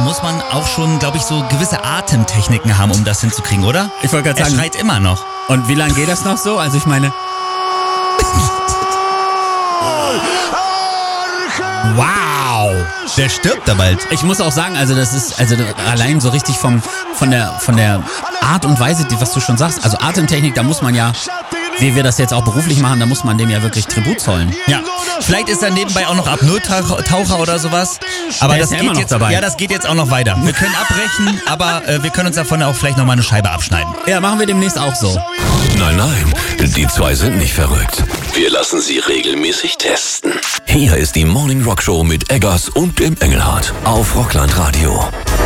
muss man auch schon, glaube ich, so gewisse Atemtechniken haben, um das hinzukriegen, oder? Ich wollte gerade Er sagen. schreit immer noch. Und wie lange geht das noch so? Also ich meine... Wow! Der stirbt da bald. Ich muss auch sagen, also das ist also allein so richtig von der Art und Weise, was du schon sagst, also Atemtechnik, da muss man ja, wie wir das jetzt auch beruflich machen, da muss man dem ja wirklich Tribut zollen. Ja, vielleicht ist er nebenbei auch noch Apnoe-Taucher oder sowas. Aber Der das ist ja geht immer noch jetzt dabei. Ja, das geht jetzt auch noch weiter. Wir können abbrechen, aber wir können uns davon auch vielleicht nochmal eine Scheibe abschneiden. Ja, machen wir demnächst auch so. Nein, die zwei sind nicht verrückt. Wir lassen sie regelmäßig testen. Hier ist die Morning Rock Show mit Eggers und dem Engelhardt auf Rockland Radio.